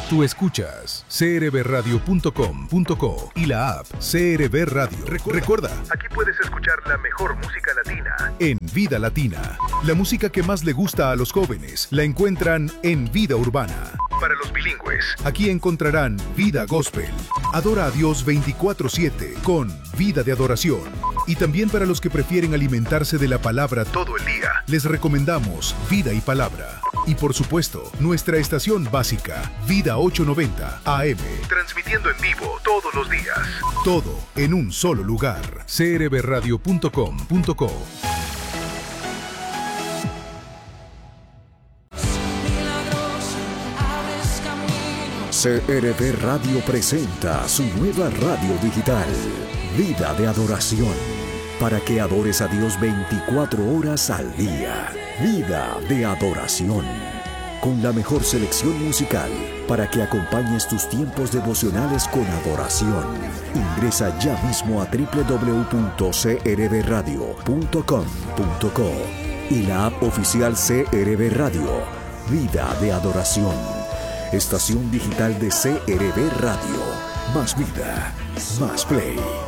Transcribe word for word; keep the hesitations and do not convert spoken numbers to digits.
Tú escuchas c r b radio punto com punto co y la app C R B Radio. Recuerda, Recuerda, aquí puedes escuchar la mejor música latina en Vida Latina. La música que más le gusta a los jóvenes la encuentran en Vida Urbana. Para los bilingües, aquí encontrarán Vida Gospel. Adora a Dios veinticuatro siete con Vida de Adoración. Y también para los que prefieren alimentarse de la palabra todo el día, les recomendamos Vida y Palabra. Y por supuesto, nuestra estación básica, Vida ochocientos noventa A M, transmitiendo en vivo todos los días. Todo en un solo lugar. c r b radio punto com punto co. C R B Radio presenta su nueva radio digital, Vida de Adoración, para que adores a Dios veinticuatro horas al día. Vida de Adoración, con la mejor selección musical para que acompañes tus tiempos devocionales con adoración. Ingresa ya mismo a doble u doble u doble u punto c r b radio punto com punto co y la app oficial C R B Radio, Vida de Adoración. Estación digital de C R B Radio. Más vida, más play.